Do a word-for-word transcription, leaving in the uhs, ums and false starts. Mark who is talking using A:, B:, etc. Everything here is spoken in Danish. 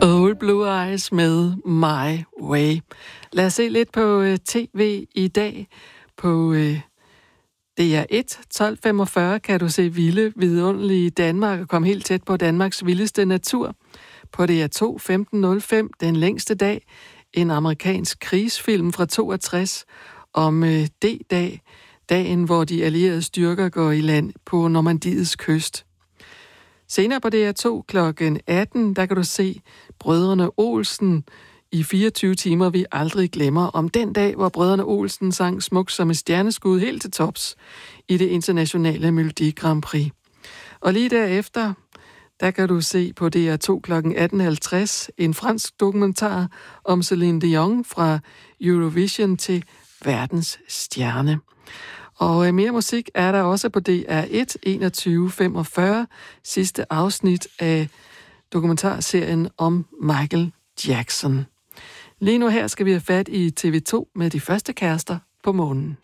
A: Old Blue Eyes med My Way. Lad os se lidt på uh, tv i dag. På uh, D R et tolv femogfyrre kan du se vilde, vidunderlige Danmark og komme helt tæt på Danmarks vildeste natur. På D R to femten nul fem Den længste dag, en amerikansk krigsfilm fra toogtres om uh, D-dag, dagen hvor de allierede styrker går i land på Normandiets kyst. Senere på D R to klokken atten, der kan du se Brødrene Olsen i fireogtyve timer, vi aldrig glemmer, om den dag, hvor Brødrene Olsen sang Smuk som et stjerneskud helt til tops i det internationale Melodi Grand Prix. Og lige derefter, der kan du se på D R to klokken atten halvtreds en fransk dokumentar om Céline Dion fra Eurovision til verdens stjerne. Og mere musik er der også på D R et enogtyve femogfyrre, sidste afsnit af dokumentarserien om Michael Jackson. Lige nu her skal vi have fat i T V to med De første kærester på månen.